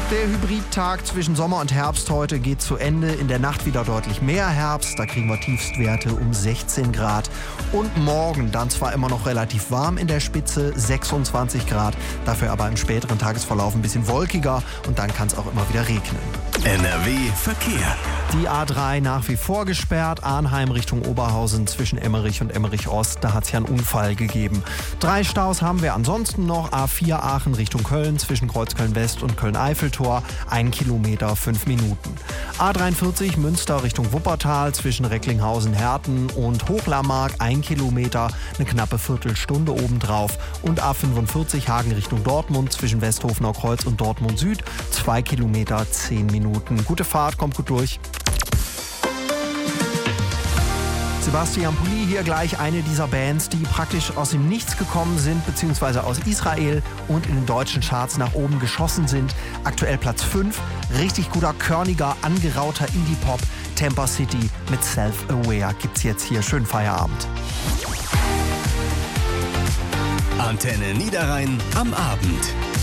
Der Hybridtag zwischen Sommer und Herbst heute geht zu Ende. In der Nacht wieder deutlich mehr Herbst. Da kriegen wir Tiefstwerte um 16 Grad. Und morgen dann zwar immer noch relativ warm in der Spitze, 26 Grad. Dafür aber im späteren Tagesverlauf ein bisschen wolkiger. Und dann kann es auch immer wieder regnen. NRW Verkehr. Die A3 nach wie vor gesperrt. Arnheim Richtung Oberhausen zwischen Emmerich und Emmerich-Ost. Da hat es ja einen Unfall gegeben. 3 Staus haben wir ansonsten noch. A4 Aachen Richtung Köln zwischen Kreuzköln-West und Köln-Eiffeltor. 1 Kilometer, 5 Minuten. A43 Münster Richtung Wuppertal zwischen Recklinghausen-Herten und Hochlarmark 1 Kilometer, eine knappe Viertelstunde obendrauf. Und A45 Hagen Richtung Dortmund zwischen Westhofener Kreuz und Dortmund Süd 2 Kilometer, 10 Minuten. Gute Fahrt, kommt gut durch. Sebastian Pulli hier gleich, eine dieser Bands, die praktisch aus dem Nichts gekommen sind, beziehungsweise aus Israel und in den deutschen Charts nach oben geschossen sind. Aktuell Platz 5, richtig guter, körniger, angerauter Indie-Pop. Tampa City mit Self-Aware gibt's jetzt hier. Schönen Feierabend. Antenne Niederrhein am Abend.